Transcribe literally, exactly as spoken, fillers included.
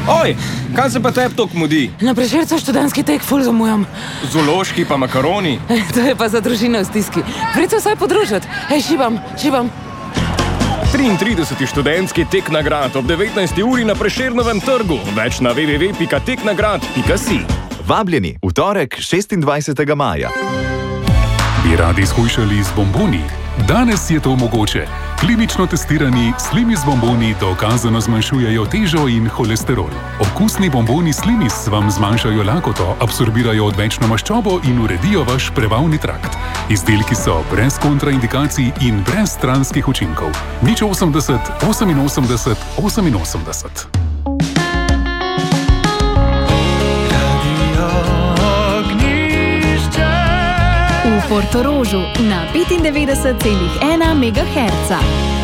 Oj, kaj se pa tebi tok mudi? Na Prešercu študentski tek ful zamujam. Zoološki pa makaroni? To je pa za družino v stiski. Pridite vsaj podružiti. Hej, šibam, šibam. triintrideseti študentski tek nagrad ob devetnajsti uri na Prešernovem trgu. Več na w w w pika tek nagrad pika si. Vabljeni v torek šestindvajsetega maja. Bi radi shujšali z bomboni? Danes je to mogoče. Klinično testirani Slimis bomboni dokazano zmanjšujejo težo in holesterol. Okusni bomboni Slimis vam zmanjšajo lakoto, absorbirajo odvečno maščobo in uredijo vaš prebavni trakt. Izdelki so brez kontraindikacij in brez stranskih učinkov. Nič osemdeset, oseminosemdeset, oseminosemdeset. V Portorožu na petindevetdeset celih ena megaherca.